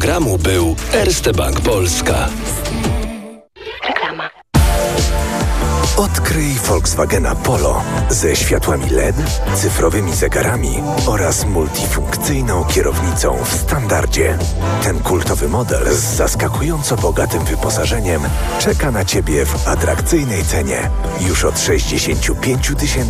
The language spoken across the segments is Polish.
Programu był Erste Bank Polska. Reklama. Odkryj Volkswagena Polo ze światłami LED, cyfrowymi zegarami oraz multifunkcyjną kierownicą w standardzie. Ten kultowy model z zaskakująco bogatym wyposażeniem czeka na Ciebie w atrakcyjnej cenie już od 65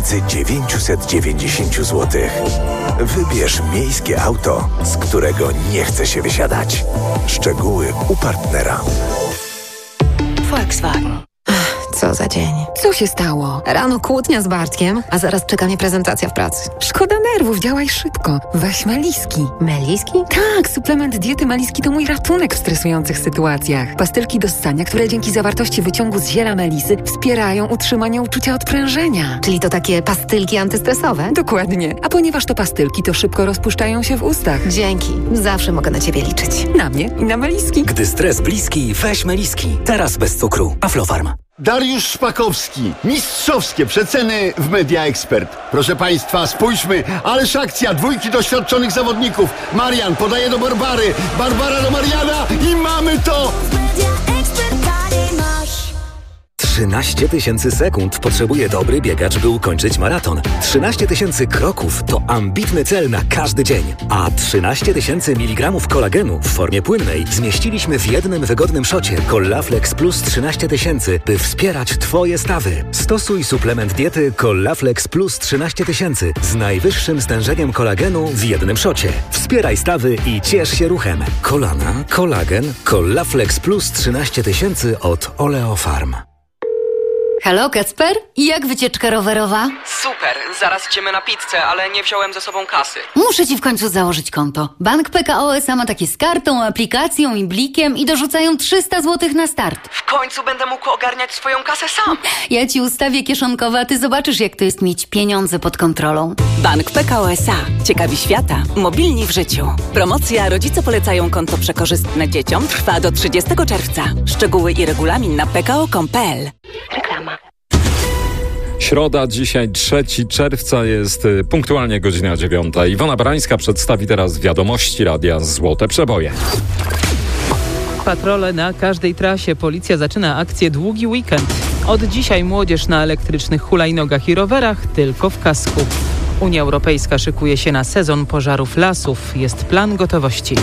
990 zł. Wybierz miejskie auto, z którego nie chce się wysiadać. Szczegóły u partnera. Volkswagen. Co za dzień. Co się stało? Rano kłótnia z Bartkiem, a zaraz czeka mnie prezentacja w pracy. Szkoda nerwów, działaj szybko. Weź Meliski. Meliski? Tak, suplement diety Meliski to mój ratunek w stresujących sytuacjach. Pastylki do ssania, które dzięki zawartości wyciągu z ziela melisy wspierają utrzymanie uczucia odprężenia. Czyli to takie pastylki antystresowe? Dokładnie. A ponieważ to pastylki, to szybko rozpuszczają się w ustach. Dzięki. Zawsze mogę na Ciebie liczyć. Na mnie i na Meliski. Gdy stres bliski, weź Meliski. Teraz bez cukru. Aflofarm. Dariusz Szpakowski. Mistrzowskie przeceny w Media Expert. Proszę Państwa, spójrzmy, ależ akcja, dwójki doświadczonych zawodników. Marian podaje do Barbary, Barbara do Mariana i mamy to! 13 000 sekund potrzebuje dobry biegacz, by ukończyć maraton. 13 000 kroków to ambitny cel na każdy dzień. A 13 000 mg kolagenu w formie płynnej zmieściliśmy w jednym wygodnym szocie Collaflex Plus 13 000, by wspierać Twoje stawy. Stosuj suplement diety Collaflex Plus 13 000 z najwyższym stężeniem kolagenu w jednym szocie. Wspieraj stawy i ciesz się ruchem. Kolana, kolagen, Collaflex Plus 13 000 od Oleofarm. Halo, Kacper? Jak wycieczka rowerowa? Super, zaraz idziemy na pizzę, ale nie wziąłem ze sobą kasy. Muszę ci w końcu założyć konto. Bank PKO SA ma takie z kartą, aplikacją i blikiem i dorzucają 300 zł na start. W końcu będę mógł ogarniać swoją kasę sam. Ja ci ustawię kieszonkowe, a ty zobaczysz, jak to jest mieć pieniądze pod kontrolą. Bank PKO SA. Ciekawi świata. Mobilni w życiu. Promocja Rodzice polecają konto przekorzystne dzieciom trwa do 30 czerwca. Szczegóły i regulamin na pko.com.pl. Reklama. Środa, dzisiaj 3 czerwca, jest punktualnie godzina 9. Iwona Barańska przedstawi teraz wiadomości radia Złote Przeboje. Patrole na każdej trasie. Policja zaczyna akcję Długi Weekend. Od dzisiaj młodzież na elektrycznych hulajnogach i rowerach tylko w kasku. Unia Europejska szykuje się na sezon pożarów lasów. Jest plan gotowości.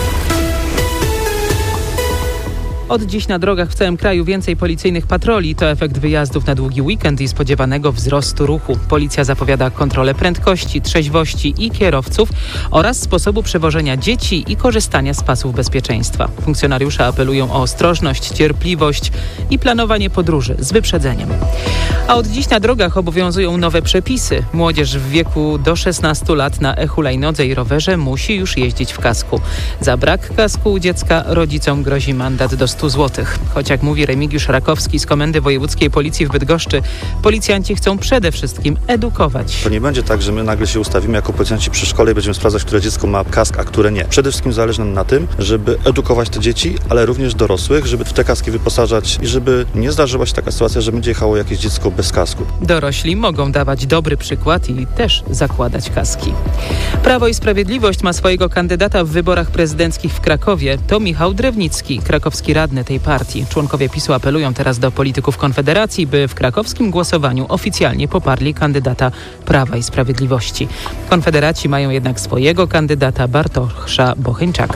Od dziś na drogach w całym kraju więcej policyjnych patroli. To efekt wyjazdów na długi weekend i spodziewanego wzrostu ruchu. Policja zapowiada kontrolę prędkości, trzeźwości i kierowców oraz sposobu przewożenia dzieci i korzystania z pasów bezpieczeństwa. Funkcjonariusze apelują o ostrożność, cierpliwość i planowanie podróży z wyprzedzeniem. A od dziś na drogach obowiązują nowe przepisy. Młodzież w wieku do 16 lat na e-hulajnodze i rowerze musi już jeździć w kasku. Za brak kasku u dziecka rodzicom grozi mandat do 100 zł. Choć jak mówi Remigiusz Rakowski z Komendy Wojewódzkiej Policji w Bydgoszczy, policjanci chcą przede wszystkim edukować. To nie będzie tak, że my nagle się ustawimy jako policjanci przy szkole i będziemy sprawdzać, które dziecko ma kask, a które nie. Przede wszystkim zależy nam na tym, żeby edukować te dzieci, ale również dorosłych, żeby w te kaski wyposażać i żeby nie zdarzyła się taka sytuacja, że będzie jechało jakieś dziecko bez kasku. Dorośli mogą dawać dobry przykład i też zakładać kaski. Prawo i Sprawiedliwość ma swojego kandydata w wyborach prezydenckich w Krakowie. To Michał Drewnicki, krakowski radny tej partii. Członkowie PiS-u apelują teraz do polityków Konfederacji, by w krakowskim głosowaniu oficjalnie poparli kandydata Prawa i Sprawiedliwości. Konfederaci mają jednak swojego kandydata Bartosza Bocheńczaka.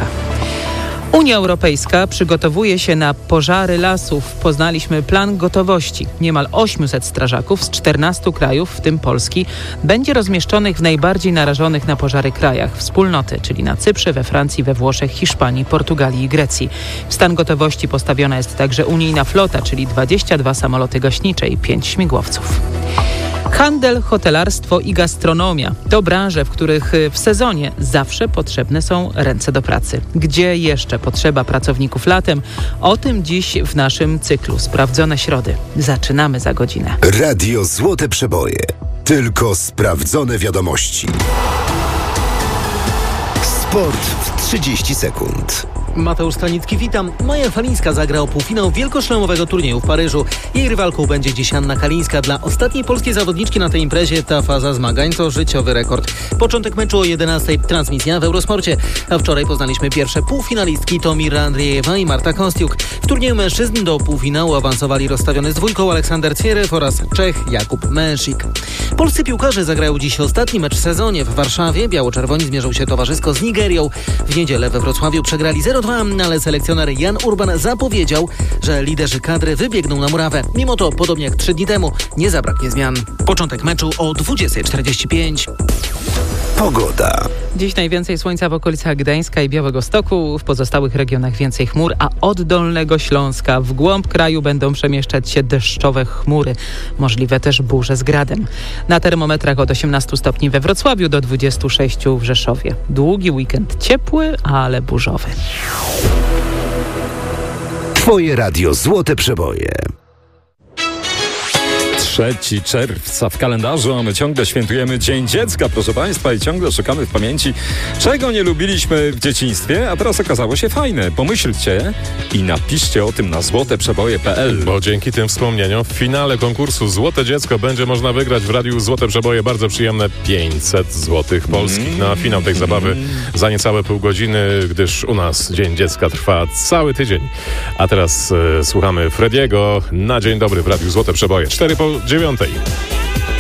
Unia Europejska przygotowuje się na pożary lasów. Poznaliśmy plan gotowości. Niemal 800 strażaków z 14 krajów, w tym Polski, będzie rozmieszczonych w najbardziej narażonych na pożary krajach wspólnoty, czyli na Cyprze, we Francji, we Włoszech, Hiszpanii, Portugalii i Grecji. W stan gotowości postawiona jest także unijna flota, czyli 22 samoloty gaśnicze i 5 śmigłowców. Handel, hotelarstwo i gastronomia to branże, w których w sezonie zawsze potrzebne są ręce do pracy. Gdzie jeszcze potrzeba pracowników latem? O tym dziś w naszym cyklu Sprawdzone Środy. Zaczynamy za godzinę. Radio Złote Przeboje. Tylko sprawdzone wiadomości. Sport w 30 sekund. Mateusz Stanicki, witam. Maja Falińska zagra o półfinał wielkoszlemowego turnieju w Paryżu. Jej rywalką będzie dziś Anna Kalińska. Dla ostatniej polskiej zawodniczki na tej imprezie ta faza zmagań to życiowy rekord. Początek meczu o 11:00, transmisja w Eurosporcie. A wczoraj poznaliśmy pierwsze półfinalistki, to Mira Andriejewa i Marta Kostiuk. W turnieju mężczyzn do półfinału awansowali rozstawiony z dwójką Aleksander Zverev oraz Czech Jakub Mensik. Polscy piłkarze zagrają dziś ostatni mecz w sezonie w Warszawie. Biało-czerwoni zmierzą się towarzysko z Nigerią. W niedzielę we Wrocławiu przegrali 0-2, ale selekcjoner Jan Urban zapowiedział, że liderzy kadry wybiegną na murawę. Mimo to, podobnie jak 3 dni temu, nie zabraknie zmian. Początek meczu o 20:45. Pogoda. Dziś najwięcej słońca w okolicach Gdańska i Białegostoku, w pozostałych regionach więcej chmur, a od Dolnego Śląska w głąb kraju będą przemieszczać się deszczowe chmury. Możliwe też burze z gradem. Na termometrach od 18 stopni we Wrocławiu do 26 w Rzeszowie. Długi weekend ciepły, ale burzowy. Twoje radio Złote Przeboje. 3 czerwca w kalendarzu, a my ciągle świętujemy Dzień Dziecka, proszę Państwa, i ciągle szukamy w pamięci, czego nie lubiliśmy w dzieciństwie, a teraz okazało się fajne. Pomyślcie i napiszcie o tym na złoteprzeboje.pl. Bo dzięki tym wspomnieniom w finale konkursu Złote Dziecko będzie można wygrać w radiu Złote Przeboje bardzo przyjemne 500 złotych polskich. Na finał tej zabawy za niecałe pół godziny, gdyż u nas Dzień Dziecka trwa cały tydzień. A teraz słuchamy Frediego na Dzień Dobry w radiu Złote Przeboje. 8:04.